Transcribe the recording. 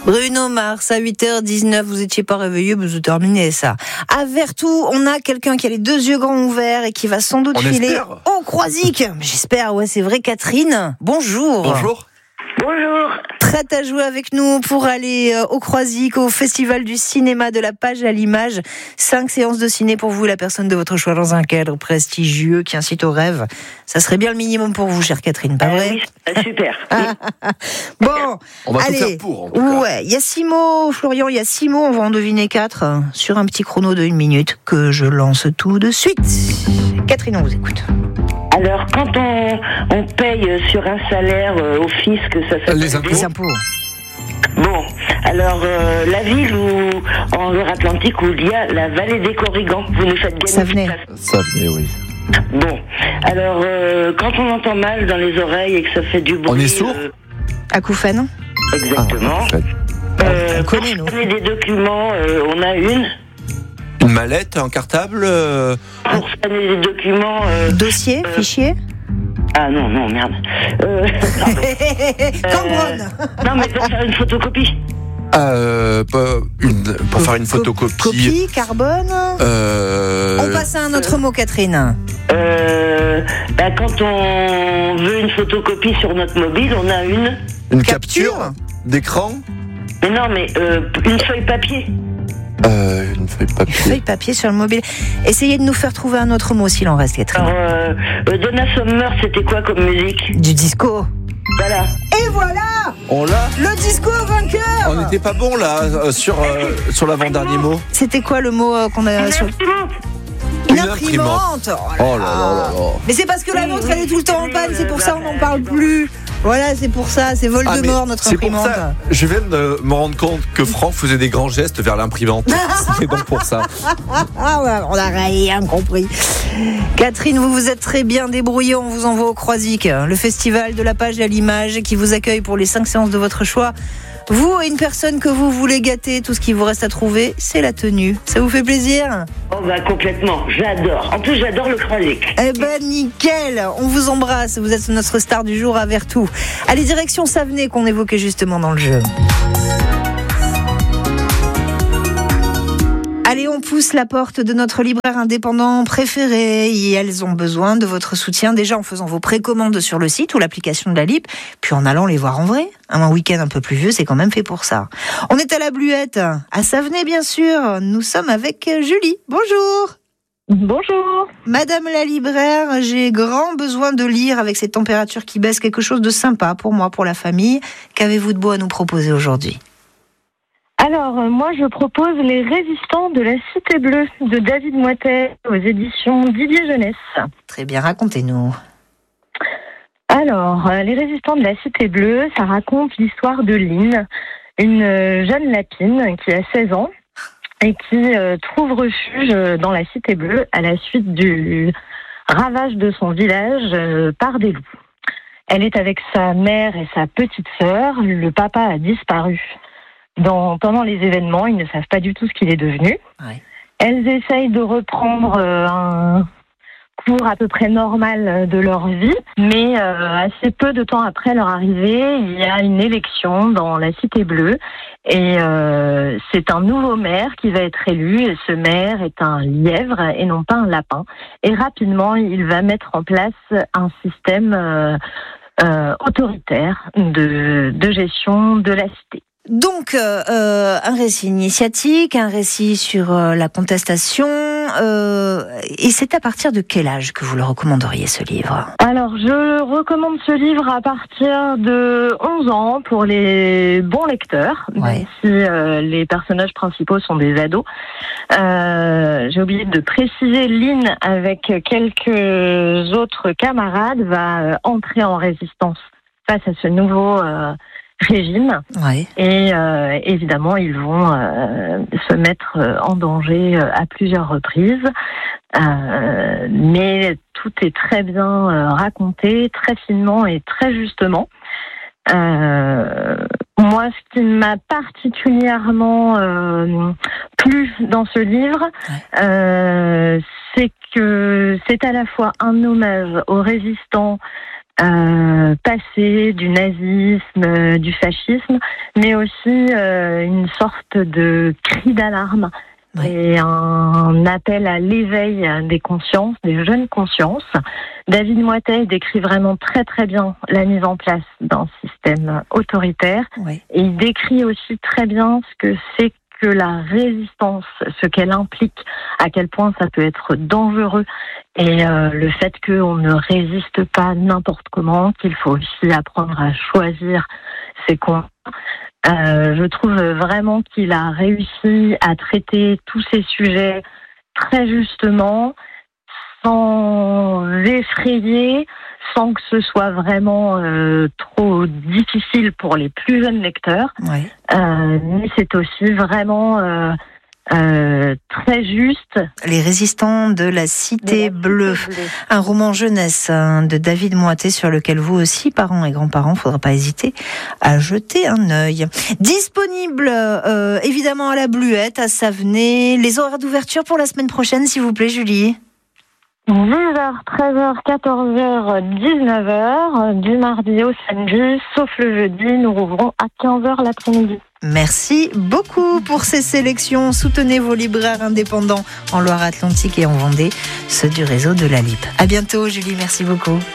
Bruno Mars, à 8h19, vous étiez pas réveillé, vous terminez ça. À Vertou, on a quelqu'un qui a les deux yeux grands ouverts et qui va sans doute filer au Croisic. J'espère, ouais, c'est vrai, Catherine. Bonjour. Bonjour. Bonjour. Prête à jouer avec nous pour aller au Croisic, au Festival du cinéma de la page à l'image. 5 séances de ciné pour vous, la personne de votre choix, dans un cadre prestigieux qui incite au rêve. Ça serait bien le minimum pour vous, chère Catherine, pas vrai? Oui, super. Bon, on va allez. tout faire pour, en tout cas. Ouais, il y a 6 mots, Florian, il y a 6 mots, on va en deviner 4 sur un petit chrono de 1 minute que je lance tout de suite. Catherine, on vous écoute. Alors, quand on paye sur un salaire au fisc, ça s'appelle Les impôts. Les impôts. Bon, alors la ville en Loire-Atlantique où il y a la vallée des Corrigans, vous nous faites gagner. Ça venait. Ça venait, oui. Bon, alors quand on entend mal dans les oreilles et que ça fait du bruit. On est sourd Acouphène. Exactement. en fait. On Pour connaît, nous. scanner des documents, on a une. Une mallette, un cartable Pour scanner des documents. Dossier, fichier. Ah non, merde. Cambronne. Non, mais pour faire une photocopie. pour faire une photocopie. Copie, carbone. On passe à un autre mot, Catherine. Quand on veut une photocopie sur notre mobile, on a Une capture d'écran. Mais non, mais une feuille papier. Une feuille de papier. Feuille papier sur le mobile. Essayez de nous faire trouver un autre mot s'il en reste, Catherine. Alors, Donna Summer, c'était quoi comme musique? Du disco. Voilà. Et voilà, On l'a. le disco vainqueur. On n'était pas bon là sur l'avant-dernier mot. C'était quoi le mot qu'on a sur... Une imprimante. Oh là là là là. Mais c'est parce que la nôtre, elle est tout le temps en panne, c'est pour ça on n'en parle plus. Voilà, c'est pour ça, c'est Voldemort, notre c'est pour imprimante. ça, je viens de me rendre compte que Franck faisait des grands gestes vers l'imprimante. C'est donc pour ça. Ah ouais, on a rien compris. Catherine, vous vous êtes très bien débrouillée, on vous envoie au Croisic, le festival de la page à l'image qui vous accueille pour les 5 séances de votre choix. Vous et une personne que vous voulez gâter, tout ce qui vous reste à trouver, c'est la tenue. Ça vous fait plaisir? Oh bah complètement, j'adore. En plus, j'adore le Croisic. Eh ben nickel, on vous embrasse, vous êtes notre star du jour à Vertou. Allez, direction Savenay qu'on évoquait justement dans le jeu. Allez, on pousse la porte de notre libraire indépendant préféré et elles ont besoin de votre soutien déjà en faisant vos précommandes sur le site ou l'application de la LIP, puis en allant les voir en vrai. Un week-end un peu pluvieux, c'est quand même fait pour ça. On est à la Bluette, à Savenay bien sûr. Nous sommes avec Julie. Bonjour. Bonjour. Madame la libraire, j'ai grand besoin de lire avec ces températures qui baissent quelque chose de sympa pour moi, pour la famille. Qu'avez-vous de beau à nous proposer aujourd'hui ? Alors, moi, je propose Les Résistants de la Cité Bleue de David Moitet aux éditions Didier Jeunesse. Très bien, racontez-nous. Alors, Les Résistants de la Cité Bleue, ça raconte l'histoire de Lynn, une jeune lapine qui a 16 ans et qui trouve refuge dans la Cité Bleue à la suite du ravage de son village par des loups. Elle est avec sa mère et sa petite sœur. Le papa a disparu. Pendant les événements, ils ne savent pas du tout ce qu'il est devenu. Ouais. Elles essayent de reprendre un cours à peu près normal de leur vie, mais assez peu de temps après leur arrivée, il y a une élection dans la Cité Bleue et c'est un nouveau maire qui va être élu et ce maire est un lièvre et non pas un lapin. Et rapidement, il va mettre en place un système autoritaire de gestion de la cité. Donc, un récit initiatique, un récit sur la contestation, et c'est à partir de quel âge que vous le recommanderiez, ce livre ? Alors, je recommande ce livre à partir de 11 ans pour les bons lecteurs, même si les personnages principaux sont des ados. J'ai oublié de préciser, Lynn, avec quelques autres camarades, va entrer en résistance face à ce nouveau régime. Ouais. Et évidemment, ils vont se mettre en danger à plusieurs reprises. Mais tout est très bien raconté, très finement et très justement. Moi, ce qui m'a particulièrement plu dans ce livre, c'est que c'est à la fois un hommage aux résistants passé du nazisme, du fascisme, mais aussi une sorte de cri d'alarme et un appel à l'éveil des consciences, des jeunes consciences. David Moittet décrit vraiment très très bien la mise en place d'un système autoritaire et il décrit aussi très bien ce que c'est que la résistance, ce qu'elle implique, à quel point ça peut être dangereux et le fait qu'on ne résiste pas n'importe comment, qu'il faut aussi apprendre à choisir ses combats. Je trouve vraiment qu'il a réussi à traiter tous ces sujets très justement, sans effrayer, sans que ce soit vraiment trop difficile pour les plus jeunes lecteurs. Mais c'est aussi vraiment très juste. Les résistants de la Cité Bleue, un roman jeunesse de David Moittet sur lequel vous aussi, parents et grands-parents, faudra pas hésiter à jeter un œil. Disponible évidemment à la Bluette, à Savenay. Les horaires d'ouverture pour la semaine prochaine, s'il vous plaît, Julie. 10h, 13h, 14h, 19h, du mardi au samedi, sauf le jeudi, nous rouvrons à 15h l'après-midi. Merci beaucoup pour ces sélections. Soutenez vos libraires indépendants en Loire-Atlantique et en Vendée, ceux du réseau de la LIP. À bientôt, Julie, merci beaucoup.